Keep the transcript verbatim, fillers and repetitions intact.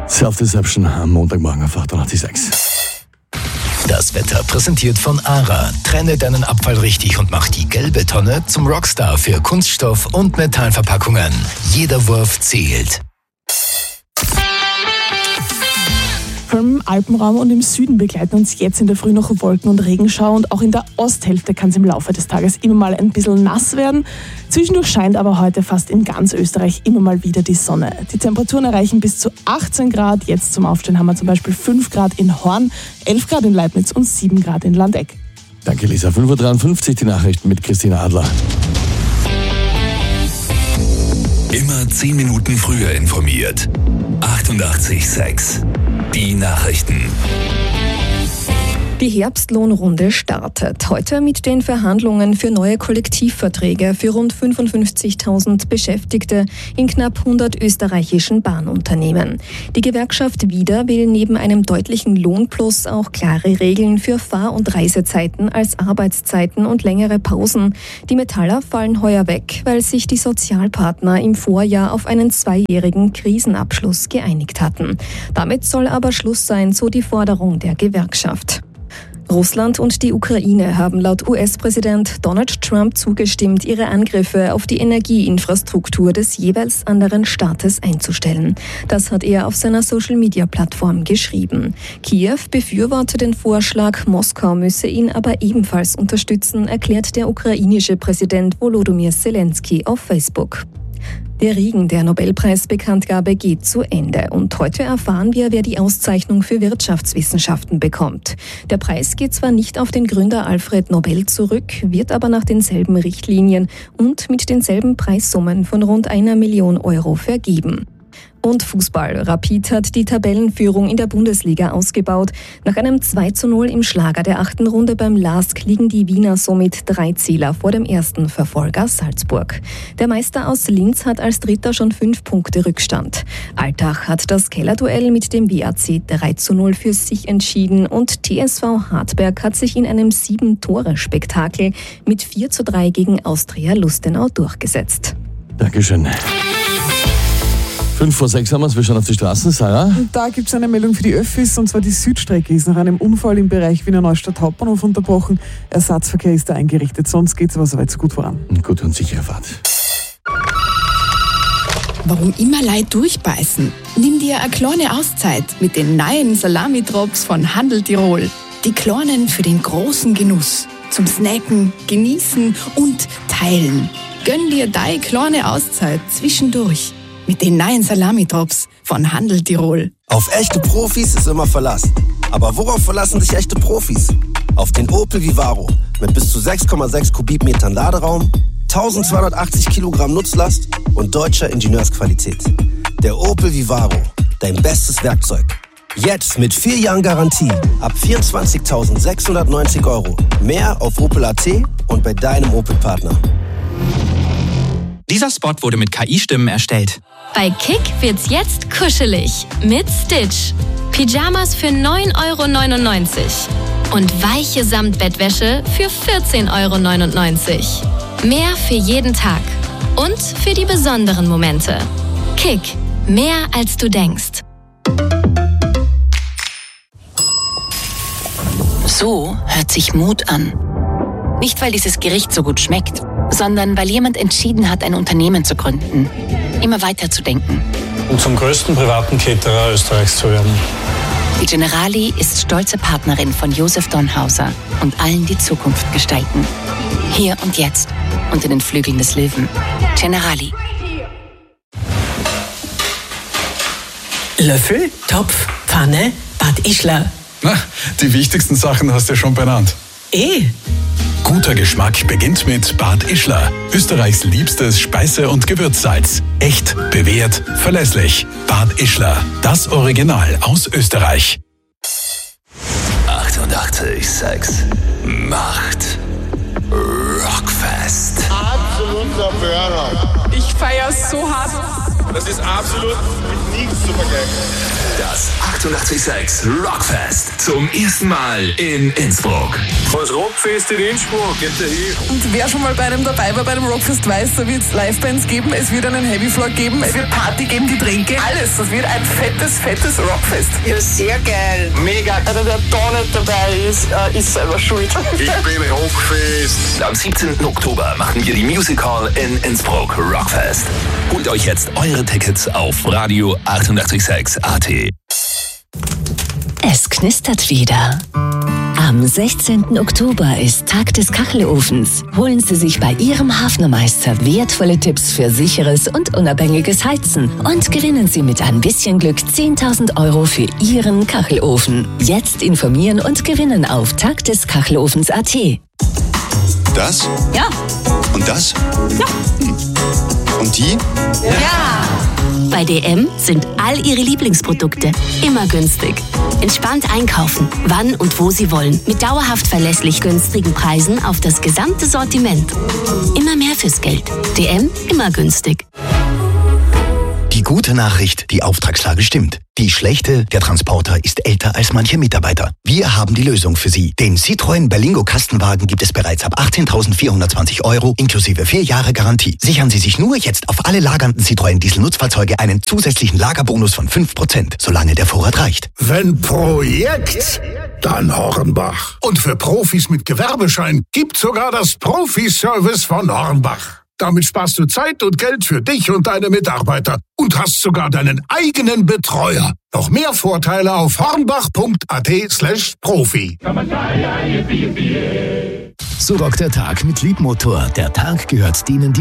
Self-Deception am Montagmorgen auf achtundachtzig Komma sechs. Das Wetter präsentiert von ARA. Trenne deinen Abfall richtig und mach die gelbe Tonne zum Rockstar für Kunststoff- und Metallverpackungen. Jeder Wurf zählt. Vor allem im Alpenraum und im Süden begleiten uns jetzt in der Früh noch Wolken- und Regenschauer und auch in der Osthälfte kann es im Laufe des Tages immer mal ein bisschen nass werden. Zwischendurch scheint aber heute fast in ganz Österreich immer mal wieder die Sonne. Die Temperaturen erreichen bis zu achtzehn Grad. Jetzt zum Aufstehen haben wir zum Beispiel fünf Grad in Horn, elf Grad in Leibniz und sieben Grad in Landeck. Danke Lisa. fünf Uhr dreiundfünfzig die Nachrichten mit Christina Adler. Immer zehn Minuten früher informiert. achtundachtzig Komma sechs. Die Nachrichten. Die Herbstlohnrunde startet heute mit den Verhandlungen für neue Kollektivverträge für rund fünfundfünfzigtausend Beschäftigte in knapp hundert österreichischen Bahnunternehmen. Die Gewerkschaft Wieder will neben einem deutlichen Lohnplus auch klare Regeln für Fahr- und Reisezeiten als Arbeitszeiten und längere Pausen. Die Metaller fallen heuer weg, weil sich die Sozialpartner im Vorjahr auf einen zweijährigen Krisenabschluss geeinigt hatten. Damit soll aber Schluss sein, so die Forderung der Gewerkschaft. Russland und die Ukraine haben laut U S-Präsident Donald Trump zugestimmt, ihre Angriffe auf die Energieinfrastruktur des jeweils anderen Staates einzustellen. Das hat er auf seiner Social-Media-Plattform geschrieben. Kiew befürworte den Vorschlag, Moskau müsse ihn aber ebenfalls unterstützen, erklärt der ukrainische Präsident Volodymyr Zelensky auf Facebook. Der Regen der Nobelpreisbekanntgabe geht zu Ende und heute erfahren wir, wer die Auszeichnung für Wirtschaftswissenschaften bekommt. Der Preis geht zwar nicht auf den Gründer Alfred Nobel zurück, wird aber nach denselben Richtlinien und mit denselben Preissummen von rund einer Million Euro vergeben. Und Fußball. Rapid hat die Tabellenführung in der Bundesliga ausgebaut. Nach einem zwei zu null im Schlager der achten Runde beim LASK liegen die Wiener somit drei Zähler vor dem ersten Verfolger Salzburg. Der Meister aus Linz hat als Dritter schon fünf Punkte Rückstand. Altach hat das Kellerduell mit dem W A C drei zu null für sich entschieden und T S V Hartberg hat sich in einem sieben-Tore-Spektakel mit vier zu drei gegen Austria Lustenau durchgesetzt. Dankeschön. Fünf vor sechs haben wir es, wir schauen auf die Straßen. Sarah? Da gibt es eine Meldung für die Öffis, und zwar die Südstrecke ist nach einem Unfall im Bereich Wiener Neustadt Hauptbahnhof unterbrochen. Ersatzverkehr ist da eingerichtet, sonst geht es aber soweit so gut voran. Gute und sichere Fahrt. Warum immer Leid durchbeißen? Nimm dir eine kleine Auszeit mit den neuen Salami-Drops von Handel Tirol. Die kleinen für den großen Genuss. Zum Snacken, Genießen und Teilen. Gönn dir deine kleine Auszeit zwischendurch. Mit den neuen Salami-Drops von Handel Tirol. Auf echte Profis ist immer Verlass. Aber worauf verlassen sich echte Profis? Auf den Opel Vivaro mit bis zu sechs Komma sechs Kubikmetern Laderaum, eintausendzweihundertachtzig Kilogramm Nutzlast und deutscher Ingenieursqualität. Der Opel Vivaro, dein bestes Werkzeug. Jetzt mit vier Jahren Garantie ab vierundzwanzigtausendsechshundertneunzig Euro. Mehr auf Opel Punkt A T und bei deinem Opel-Partner. Dieser Spot wurde mit K I-Stimmen erstellt. Bei Kick wird's jetzt kuschelig mit Stitch. Pyjamas für neun Euro neunundneunzig und weiche Samtbettwäsche für vierzehn Euro neunundneunzig. Mehr für jeden Tag und für die besonderen Momente. Kick, mehr als du denkst. So hört sich Mut an. Nicht, weil dieses Gericht so gut schmeckt, sondern weil jemand entschieden hat, ein Unternehmen zu gründen. Immer weiter zu denken. Und zum größten privaten Caterer Österreichs zu werden. Die Generali ist stolze Partnerin von Josef Donhauser und allen, die Zukunft gestalten. Hier und jetzt, unter den Flügeln des Löwen. Generali. Löffel, Topf, Pfanne, Bad Ischler. Na, die wichtigsten Sachen hast du schon benannt. Eh. Guter Geschmack beginnt mit Bad Ischler. Österreichs liebstes Speise- und Gewürzsalz. Echt, bewährt, verlässlich. Bad Ischler. Das Original aus Österreich. achtundachtzig Komma sechs Macht Rockfest. Absoluter Burner. Ich feiere so hart. Das ist absolut mit nichts zu vergleichen. Das achtundachtzig Komma sechs Rockfest zum ersten Mal in Innsbruck. Das Rockfest in Innsbruck, geht der hier. Und wer schon mal bei einem dabei war, bei einem Rockfest weiß, da wird es Livebands geben, es wird einen Heavy Floor geben, es wird Party geben, Getränke, alles. Das wird ein fettes, fettes Rockfest. Ja, sehr geil. Mega. Einer, der da nicht dabei ist, äh, ist selber schuld. Ich bin Rockfest. Am siebzehnten Oktober machen wir die Music Hall in Innsbruck Rockfest. Holt euch jetzt eure Tickets auf Radio achtundachtzig Komma sechs A T. Es knistert wieder. Am sechzehnten Oktober ist Tag des Kachelofens. Holen Sie sich bei Ihrem Hafnermeister wertvolle Tipps für sicheres und unabhängiges Heizen und gewinnen Sie mit ein bisschen Glück zehntausend Euro für Ihren Kachelofen. Jetzt informieren und gewinnen auf tag des kachelofens Punkt A T. Das? Ja. Und das? Ja. Hm. Und die? Ja. Bei D M sind all Ihre Lieblingsprodukte immer günstig. Entspannt einkaufen, wann und wo Sie wollen. Mit dauerhaft verlässlich günstigen Preisen auf das gesamte Sortiment. Immer mehr fürs Geld. D M, immer günstig. Die gute Nachricht, die Auftragslage stimmt. Die schlechte, der Transporter ist älter als manche Mitarbeiter. Wir haben die Lösung für Sie. Den Citroën Berlingo Kastenwagen gibt es bereits ab achtzehntausendvierhundertzwanzig Euro inklusive vier Jahre Garantie. Sichern Sie sich nur jetzt auf alle lagernden Citroën Diesel-Nutzfahrzeuge einen zusätzlichen Lagerbonus von fünf Prozent, solange der Vorrat reicht. Wenn Projekt, dann Hornbach. Und für Profis mit Gewerbeschein gibt sogar das Profi-Service von Hornbach. Damit sparst du Zeit und Geld für dich und deine Mitarbeiter und hast sogar deinen eigenen Betreuer. Noch mehr Vorteile auf hornbach.at slash Profi. So rockt der Tag mit Leapmotor. Der Tag gehört denen, die